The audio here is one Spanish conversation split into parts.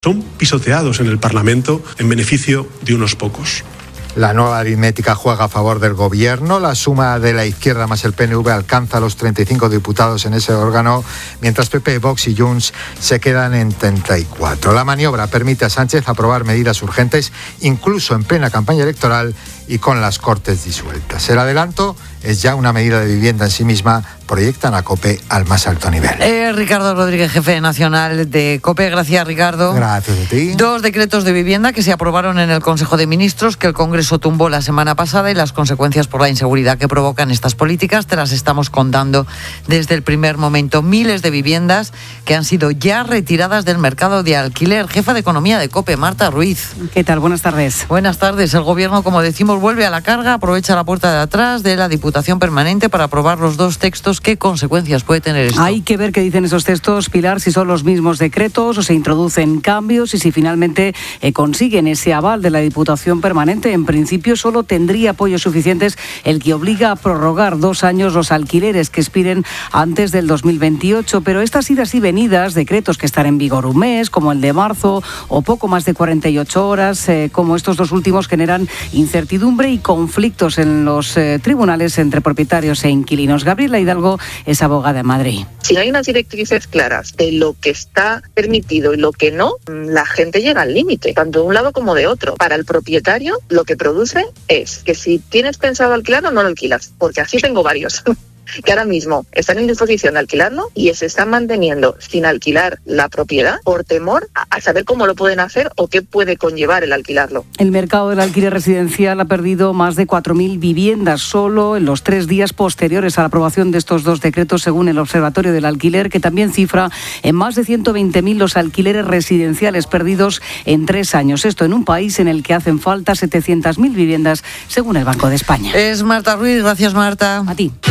son pisoteados en el Parlamento en beneficio de unos pocos. La nueva aritmética juega a favor del gobierno. La suma de la izquierda más el PNV alcanza los 35 diputados en ese órgano, mientras PP, Vox y Junts se quedan en 34. La maniobra permite a Sánchez aprobar medidas urgentes, incluso en plena campaña electoral y con las Cortes disueltas. El adelanto es ya una medida de vivienda en sí misma, proyectan a COPE al más alto nivel. Ricardo Rodríguez, jefe nacional de COPE. Gracias, Ricardo. Gracias a ti. 2 decretos de vivienda que se aprobaron en el Consejo de Ministros, que el Congreso tumbó la semana pasada, y las consecuencias por la inseguridad que provocan estas políticas te las estamos contando desde el primer momento. Miles de viviendas que han sido ya retiradas del mercado de alquiler. Jefa de Economía de COPE, Marta Ruiz. ¿Qué tal? Buenas tardes. Buenas tardes. El Gobierno, como decimos, vuelve a la carga, aprovecha la puerta de atrás de la Diputación Permanente para aprobar los 2 textos. ¿Qué consecuencias puede tener esto? Hay que ver qué dicen esos textos, Pilar, si son los mismos decretos o se introducen cambios y si finalmente consiguen ese aval de la Diputación Permanente. En principio solo tendría apoyos suficientes el que obliga a prorrogar 2 años los alquileres que expiren antes del 2028, pero estas idas y venidas, decretos que están en vigor un mes, como el de marzo, o poco más de 48 horas, como estos 2 últimos, generan incertidumbre y conflictos en los tribunales entre propietarios e inquilinos. Gabriela Hidalgo es abogada en Madrid. Si no hay unas directrices claras de lo que está permitido y lo que no, la gente llega al límite, tanto de un lado como de otro. Para el propietario, lo que produce es que si tienes pensado alquilarlo, no lo alquilas, porque así tengo varios que ahora mismo están en disposición de alquilarlo y se están manteniendo sin alquilar la propiedad por temor a saber cómo lo pueden hacer o qué puede conllevar el alquilarlo. El mercado del alquiler residencial ha perdido más de 4.000 viviendas solo en los 3 días posteriores a la aprobación de estos 2 decretos, según el Observatorio del Alquiler, que también cifra en más de 120.000 los alquileres residenciales perdidos en 3 años. Esto en un país en el que hacen falta 700.000 viviendas, según el Banco de España. Es Marta Ruiz. Gracias, Marta. A ti.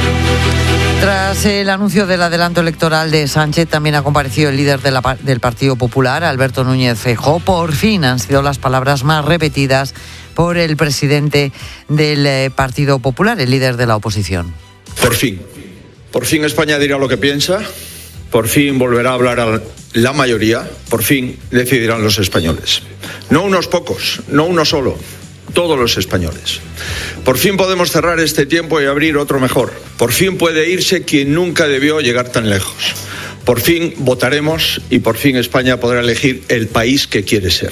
Tras el anuncio del adelanto electoral de Sánchez, también ha comparecido el líder del Partido Popular, Alberto Núñez Feijóo. Por fin han sido las palabras más repetidas por el presidente del Partido Popular, el líder de la oposición. Por fin España dirá lo que piensa, por fin volverá a hablar a la mayoría, por fin decidirán los españoles. No unos pocos, no uno solo. Todos los españoles. Por fin podemos cerrar este tiempo y abrir otro mejor. Por fin puede irse quien nunca debió llegar tan lejos. Por fin votaremos y por fin España podrá elegir el país que quiere ser.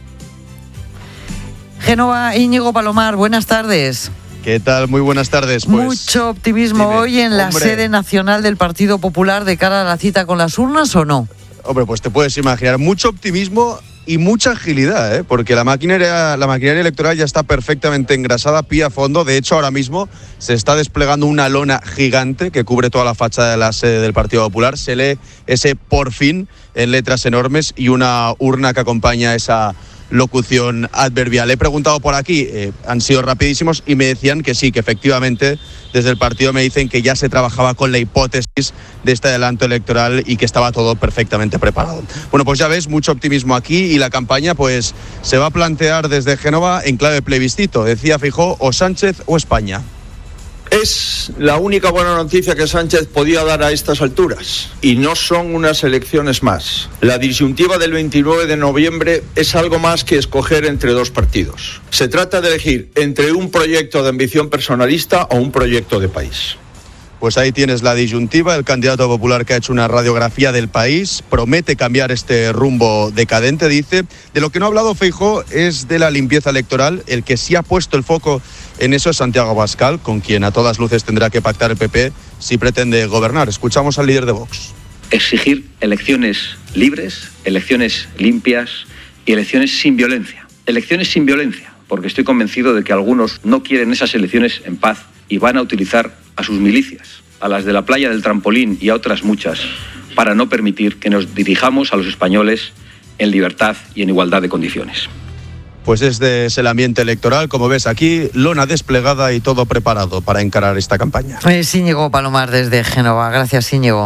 Génova, Íñigo Palomar, buenas tardes. ¿Qué tal? Muy buenas tardes. Mucho optimismo hoy en la sede nacional del Partido Popular de cara a la cita con las urnas, ¿o no? Hombre, pues te puedes imaginar, mucho optimismo y mucha agilidad, porque la maquinaria electoral ya está perfectamente engrasada, pie a fondo. De hecho, ahora mismo se está desplegando una lona gigante que cubre toda la fachada de la sede del Partido Popular. Se lee ese por fin en letras enormes y una urna que acompaña esa locución adverbial. He preguntado por aquí, han sido rapidísimos y me decían que sí, que efectivamente desde el partido me dicen que ya se trabajaba con la hipótesis de este adelanto electoral y que estaba todo perfectamente preparado. Bueno, pues ya ves, mucho optimismo aquí y la campaña pues se va a plantear desde Génova en clave plebiscito. Decía Feijóo, o Sánchez o España. Es la única buena noticia que Sánchez podía dar a estas alturas. Y no son unas elecciones más. La disyuntiva del 29 de noviembre es algo más que escoger entre 2 partidos. Se trata de elegir entre un proyecto de ambición personalista o un proyecto de país. Pues ahí tienes la disyuntiva. El candidato popular que ha hecho una radiografía del país promete cambiar este rumbo decadente, dice. De lo que no ha hablado Feijóo es de la limpieza electoral. El que sí ha puesto el foco en eso es Santiago Abascal, con quien a todas luces tendrá que pactar el PP si pretende gobernar. Escuchamos al líder de Vox. Exigir elecciones libres, elecciones limpias y elecciones sin violencia. Elecciones sin violencia, porque estoy convencido de que algunos no quieren esas elecciones en paz y van a utilizar a sus milicias, a las de la playa del trampolín y a otras muchas, para no permitir que nos dirijamos a los españoles en libertad y en igualdad de condiciones. Pues este es el ambiente electoral, como ves aquí, lona desplegada y todo preparado para encarar esta campaña. Íñigo Palomar desde Génova. Gracias, Íñigo.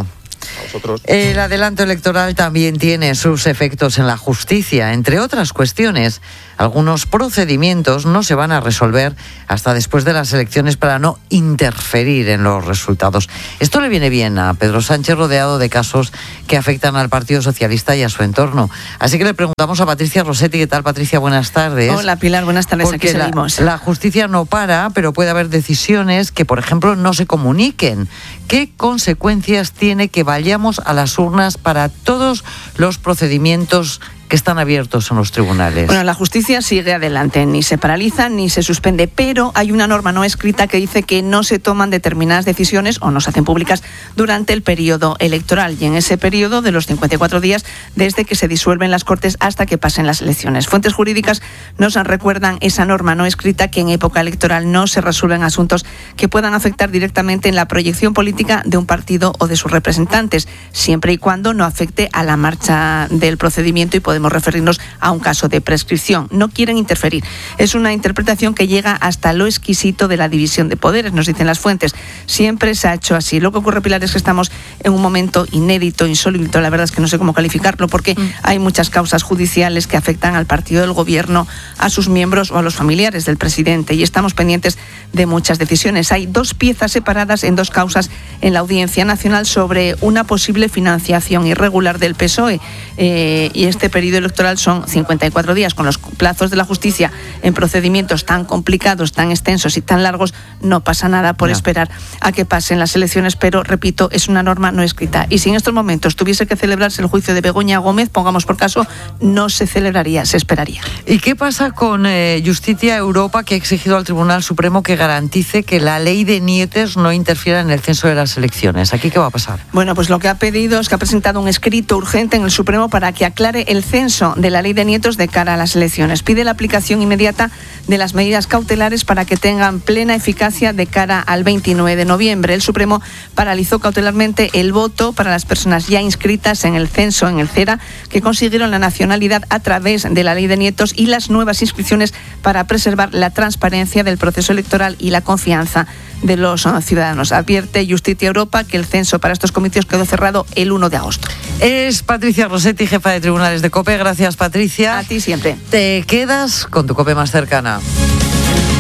A vosotros. El adelanto electoral también tiene sus efectos en la justicia. Entre otras cuestiones, algunos procedimientos no se van a resolver hasta después de las elecciones para no interferir en los resultados. Esto le viene bien a Pedro Sánchez, rodeado de casos que afectan al Partido Socialista y a su entorno. Así que le preguntamos a Patricia Rossetti. ¿Qué tal, Patricia? Buenas tardes. Hola, Pilar. Buenas tardes. Porque aquí seguimos. La justicia no para, pero puede haber decisiones que, por ejemplo, no se comuniquen. ¿Qué consecuencias tiene que vayamos a las urnas para todos los procedimientos que están abiertos en los tribunales? Bueno, la justicia sigue adelante, ni se paraliza ni se suspende, pero hay una norma no escrita que dice que no se toman determinadas decisiones o no se hacen públicas durante el periodo electoral, y en ese periodo de los 54 días desde que se disuelven las Cortes hasta que pasen las elecciones. Fuentes jurídicas nos recuerdan esa norma no escrita, que en época electoral no se resuelven asuntos que puedan afectar directamente en la proyección política de un partido o de sus representantes, siempre y cuando no afecte a la marcha del procedimiento y podemos referirnos a un caso de prescripción. No quieren interferir. Es una interpretación que llega hasta lo exquisito de la división de poderes, nos dicen las fuentes. Siempre se ha hecho así. Lo que ocurre, Pilar, es que estamos en un momento inédito, insólito, la verdad es que no sé cómo calificarlo, porque hay muchas causas judiciales que afectan al partido del gobierno, a sus miembros o a los familiares del presidente, y estamos pendientes de muchas decisiones. Hay 2 piezas separadas en 2 causas en la Audiencia Nacional sobre una posible financiación irregular del PSOE, y este periodo electoral son 54 días. Con los plazos de la justicia en procedimientos tan complicados, tan extensos y tan largos, no pasa nada por esperar a que pasen las elecciones, pero repito, es una norma no escrita, y si en estos momentos tuviese que celebrarse el juicio de Begoña Gómez, pongamos por caso, no se celebraría, se esperaría. ¿Y qué pasa con Justicia Europa, que ha exigido al Tribunal Supremo que garantice que la ley de nietes no interfiera en el censo de las elecciones? ¿Aquí qué va a pasar? Bueno, pues lo que ha pedido es que ha presentado un escrito urgente en el Supremo para que aclare el censo de la ley de nietos de cara a las elecciones. Pide la aplicación inmediata de las medidas cautelares para que tengan plena eficacia de cara al 29 de noviembre. El Supremo paralizó cautelarmente el voto para las personas ya inscritas en el censo, en el CERA, que consiguieron la nacionalidad a través de la ley de nietos, y las nuevas inscripciones para preservar la transparencia del proceso electoral y la confianza de los ciudadanos. Advierte Justicia Europa que el censo para estos comicios quedó cerrado el 1 de agosto. Es Patricia Rossetti, jefa de tribunales de COPE. Gracias, Patricia. A ti siempre. Te quedas con tu COPE más cercana.